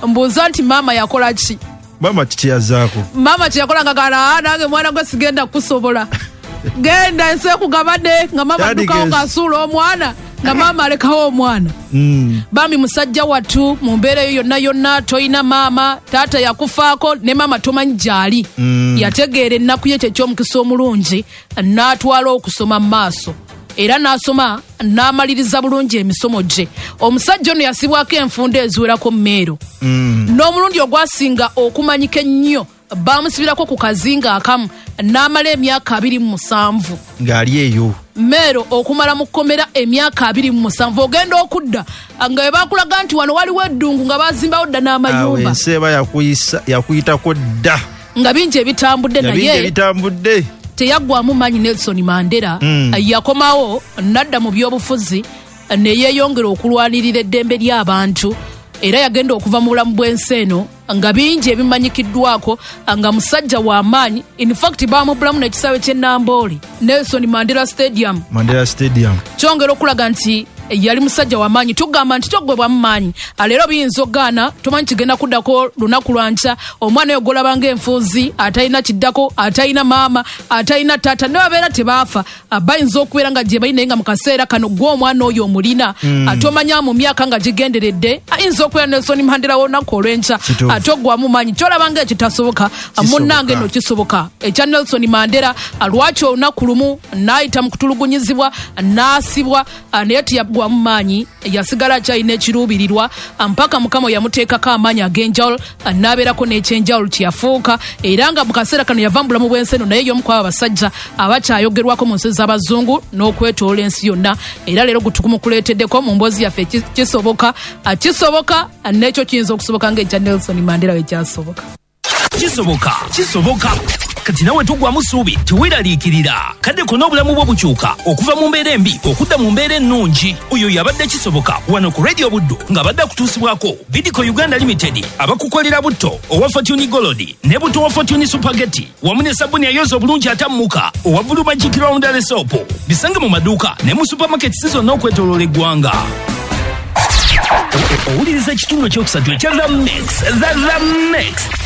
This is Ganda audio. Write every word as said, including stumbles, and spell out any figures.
mbuuza nti maama yakola ki? Mama kitiyazaako. Mama kyakola ngagala nange mwana gwe sigenda kusobola. Genda nse kugabade nga mama dukawo ngasuula omwana nga mama alekawo omwana. Mm. Bami musajja wattu mu mbeera eyo yonna yonna toyina maama, taata yakufaako ne maama tomanyi gyali. Mm. Yategeera ennaku ye ky'ekyomukisa omulungi n'atwala okusoma mu maaso. Era n'asoma n'amaliriza bulungi emisomo gye. Omusajja ono yasibwako enfunda eziwerako mu Meero. Mm. N'omulundi ogwasinga okumanyika ennyo baamusibirako ku kazinga akamu n'amala emyaka abiri mu musanvu. Ng'ali eyo. Meero okumala mu kkomera emyaka abiri mu musanvu ogenda okudda nga bakulaga nti wano waliwo eddungu nga bazimbawo dda n'amayumba. Awe enseeba yakuyisa yakuyitako dda. Nga bingi ebitambudde naye. Bingi ebitambudde. Teyaggwamu manyi Nelson Mandela. Mm. Yakomawo nadda mu byobufuzi ne yeeyongera okulwanirira eddembe ly'abantu. Era yagenda okuva mu bulamu bw'ensi eno nga bingi ebimanyikiddwako nga musajja w'amaanyi. In fact baamubulamu n'ekisaawe ky'e Namboole, Nelson Mandela Stadium. Mandela Stadium. Kyongera okulaga nti yali musajja w'amaanyi. Tugamba nti togwebwa mu maanyi. Leero biyinza oggaana tomanyi kigenda kuddako lunaku lwanca. Omwana oyo golabanga enfuuzi atalina kiddako, atalina maama, atalina taata, ne babeera tebaafa. Bayinza okubeera nga gye bali naye nga mu kaseera kano gw'omwana oyo omulina. Mm. Ate omanya mu myaka nga gigenderedde ayinza okubeera Nelson Mandela w'olunaku olw'enca ate oggwamu maanyi. Kyolabanga ekitasoboka munnange no kisoboka. Ekya Nelson Mandela lwaki olunaku lumu n'ayita mu kutulugunyizibwa n'asibwa naye tiyagwa mu maanyi, yasigala kyalina ekiruubirirwa mpaka Mukama yamuteekako amaanyi ag'enjawulo n'abeerako n'ekyenjawulo kyeyafuuka. Era nga mu kaseera kano yava mu bulamu bw'ensi eno naye y'omu ku abo abasajja abakyayogerwako mu nsi z'abazungu n'okwetoola ensi yonna. Era leero gutumukuleeteddeko mu mboozi yaffe kisoboka kisoboka n'ekyo kiyinza okusoboka ng'ekya Nelson Mandela bwe kyasoboka. Kisoboka kisoboka kati nawe tugwamu ssuubi teweeraliikirira kadde konna obulamu bwo bukyuka okuva mu mbeera embi okudda mu mbeera ennungi. Oyo yabadde Kisoboka wano ku Radio Buddu ng'abadde akutuusibwako Bidco Uganda Limited abakukolera butto owa Fortune Gold ne butto wa Fortune Spaghetti wamu ne sabuni ayooza obulungi atammuka owa Blue Magic Roundel Soap. Bisange mu maduuka ne mu supermarkets zonna okwetooloola eggwanga. Owuliriza ekitundu ekyokusatu ekya The Mix. The Mix.